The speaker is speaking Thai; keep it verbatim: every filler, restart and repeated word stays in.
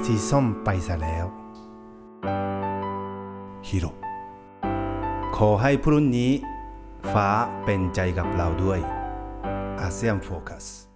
สีส้มไปซะแล้วฮิโร่ขอให้พรุ่งนี้ฟ้าเป็นใจกับเราด้วยอาเซียนโฟกัส